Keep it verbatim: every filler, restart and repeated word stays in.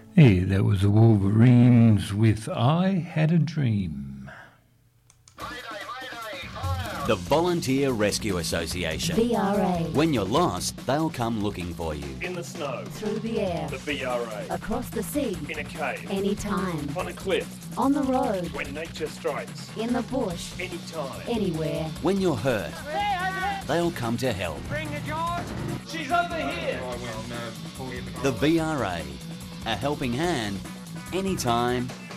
Hey, that was the Wolverines with I Had a Dream. The Volunteer Rescue Association. V R A. When you're lost, they'll come looking for you. In the snow. Through the air. The V R A. Across the sea. In a cave. Anytime. On a cliff. On the road. When nature strikes. In the bush. Anytime. Anywhere. When you're hurt, they'll come to help. Bring it, George. She's over here. The V R A. A helping hand, anytime,